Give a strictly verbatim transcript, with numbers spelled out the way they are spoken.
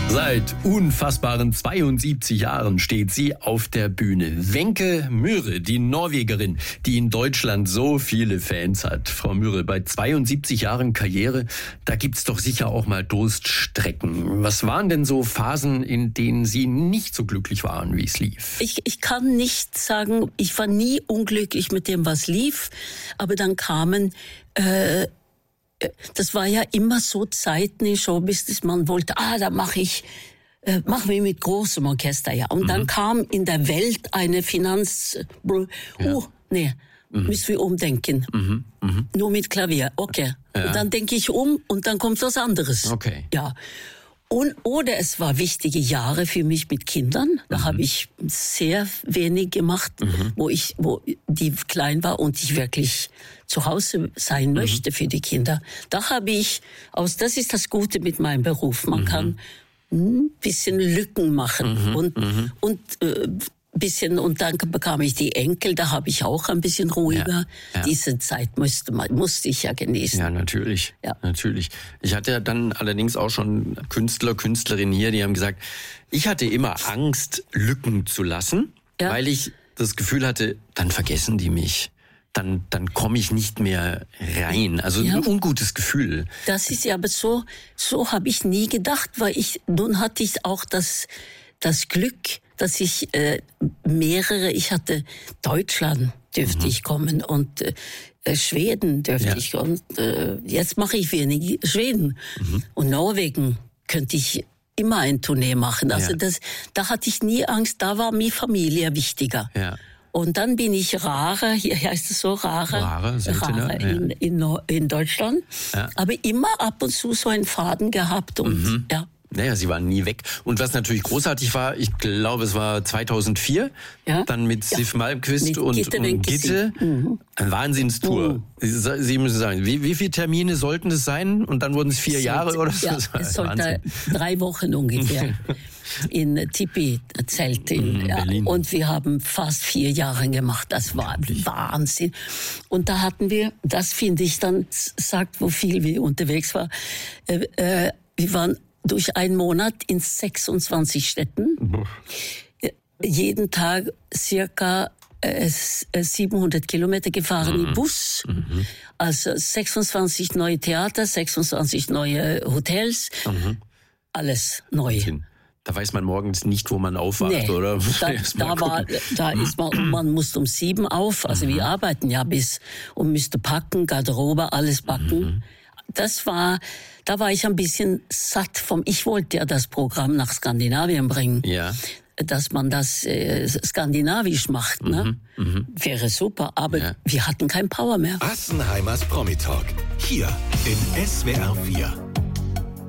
Seit unfassbaren zweiundsiebzig Jahren steht sie auf der Bühne. Wenche Myhre, die Norwegerin, die in Deutschland so viele Fans hat. Frau Myhre, bei zweiundsiebzig Jahren Karriere, da gibt's doch sicher auch mal Durststrecken. Was waren denn so Phasen, in denen Sie nicht so glücklich waren, wie es lief? Ich, ich kann nicht sagen, ich war nie unglücklich mit dem, was lief. Aber dann kamen... Äh, Das war ja immer so Zeiten in Showbusiness, man wollte, ah, da mache ich, äh, machen wir mit großem Orchester, ja. Und mhm. dann kam in der Welt eine Finanz, oh, ja. nee, mhm. müssen wir umdenken. Mhm. Mhm. Nur mit Klavier, okay. Ja. Und dann denke ich um und dann kommt was anderes. Okay. Ja. Und, oder es war wichtige Jahre für mich mit Kindern. Da mhm. habe ich sehr wenig gemacht, mhm. wo ich, wo die klein war und ich wirklich zu Hause sein möchte mhm. für die Kinder. Da habe ich, aus, das ist das Gute mit meinem Beruf. Man mhm. kann ein bisschen Lücken machen mhm. und, mhm. und, äh, bisschen, und dann bekam ich die Enkel, da habe ich auch ein bisschen ruhiger. Ja, ja. Diese Zeit musste, musste ich ja genießen. Ja, natürlich. Ja. Natürlich. Ich hatte ja dann allerdings auch schon Künstler, Künstlerinnen hier, die haben gesagt, ich hatte immer Angst, Lücken zu lassen, ja. weil ich das Gefühl hatte, dann vergessen die mich. Dann, dann komme ich nicht mehr rein. Also ja. ein ungutes Gefühl. Das ist ja aber so, so habe ich nie gedacht, weil ich, nun hatte ich auch das, das Glück, dass ich äh, mehrere, ich hatte Deutschland dürfte mhm. ich kommen und äh, Schweden dürfte ja. ich und äh, jetzt mache ich wenig Schweden mhm. und Norwegen könnte ich immer ein Tournee machen. Also ja. das, da hatte ich nie Angst, da war mir Familie wichtiger. Ja. Und dann bin ich Rare, hier heißt es so, Rare, Rare, Rare in, in, in Deutschland, ja. aber immer ab und zu so einen Faden gehabt und mhm. ja. Naja, sie waren nie weg. Und was natürlich großartig war, ich glaube, es war zweitausendvier, ja? dann mit ja. Sif Malmkvist mit und Gitte. Und Gitte. Mhm. Eine Wahnsinnstour. Mhm. Sie, sie müssen sagen, wie, wie viele Termine sollten es sein? Und dann wurden es vier es Jahre oder so? Ja, es sollte drei Wochen ungefähr. In Tipi-Zelt in, ja. Berlin. Und wir haben fast vier Jahre gemacht. Das war Wahnsinn. Und da hatten wir, das finde ich dann, sagt, wo viel wir unterwegs waren, äh, äh, wir waren durch einen Monat in sechsundzwanzig Städten. Boah. Jeden Tag circa äh, siebenhundert Kilometer gefahren mhm. im Bus. Mhm. Also sechsundzwanzig neue Theater, sechsundzwanzig neue Hotels. Mhm. Alles neu. Da weiß man morgens nicht, wo man aufwacht, nee, oder? Da, da, war, da ist man, man muss um sieben auf. Also mhm. wir arbeiten ja bis und müsste packen, Garderobe, alles packen. Mhm. Das war, da war ich ein bisschen satt vom, ich wollte ja das Programm nach Skandinavien bringen. Ja. Dass man das äh, skandinavisch macht, ne? Mhm, mh. Wäre super, aber ja. wir hatten kein Power mehr. Assenheimers Promi-Talk, hier in S W R vier.